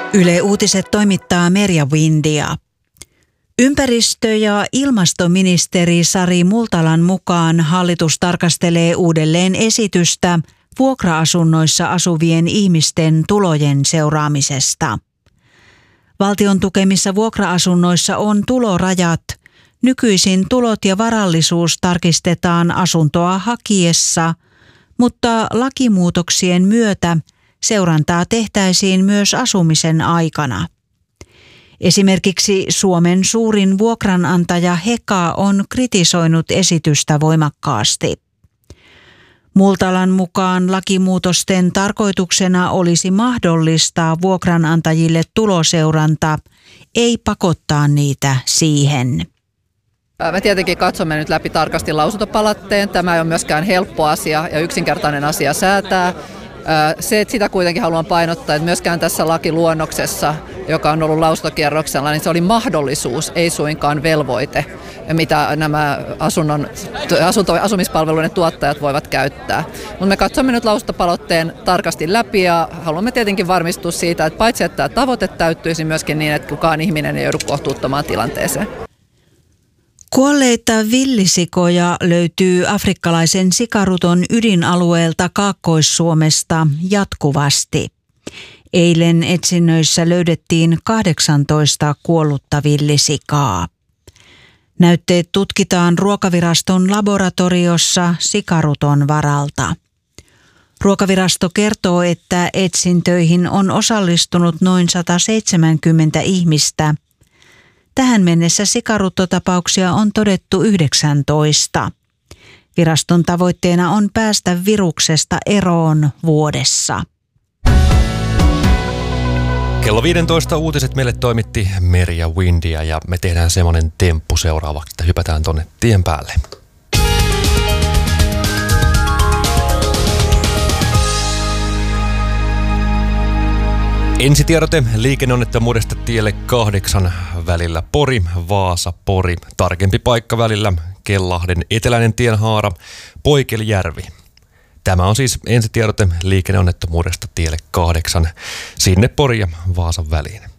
Yle Uutiset toimittaa Merja Windia. Ympäristö- ja ilmastoministeri Sari Multalan mukaan hallitus tarkastelee uudelleen esitystä vuokra-asunnoissa asuvien ihmisten tulojen seuraamisesta. Valtion tukemissa vuokra-asunnoissa on tulorajat. Nykyisin tulot ja varallisuus tarkistetaan asuntoa hakiessa, mutta lakimuutoksien myötä seurantaa tehtäisiin myös asumisen aikana. Esimerkiksi Suomen suurin vuokranantaja Heka on kritisoinut esitystä voimakkaasti. Multalan mukaan lakimuutosten tarkoituksena olisi mahdollistaa vuokranantajille tuloseuranta, ei pakottaa niitä siihen. Me tietenkin katsomme nyt läpi tarkasti lausuntopalautteen. Tämä ei ole myöskään helppo asia ja yksinkertainen asia säätää. Sitä kuitenkin haluan painottaa, että myöskään tässä lakiluonnoksessa, joka on ollut lausuntokierroksella, niin se oli mahdollisuus, ei suinkaan velvoite, mitä nämä asumispalveluiden tuottajat voivat käyttää. Mutta me katsomme nyt lausuntopalautteen tarkasti läpi ja haluamme tietenkin varmistua siitä, että paitsi että tämä tavoite täyttyisi myöskin niin, että kukaan ihminen ei joudu kohtuuttomaan tilanteeseen. Kuolleita villisikoja löytyy afrikkalaisen sikaruton ydinalueelta Kaakkois-Suomesta jatkuvasti. Eilen etsinnöissä löydettiin 18 kuollutta villisikaa. Näytteet tutkitaan Ruokaviraston laboratoriossa sikaruton varalta. Ruokavirasto kertoo, että etsintöihin on osallistunut noin 170 ihmistä. Tähän mennessä sikaruttotapauksia on todettu 19. Viraston tavoitteena on päästä viruksesta eroon vuodessa. Kello 15 uutiset meille toimitti Merja Windia ja me tehdään semmoinen temppu seuraavaksi, että hypätään tonne tien päälle. Ensitiedote liikenneonnettomuudesta tielle 8 välillä Pori-Vaasa-Pori. Tarkempi paikka välillä Kellahden eteläinen tienhaara Poikelijärvi. Tämä on siis ensitiedote liikenneonnettomuudesta tielle 8 sinne Pori ja Vaasan väliin.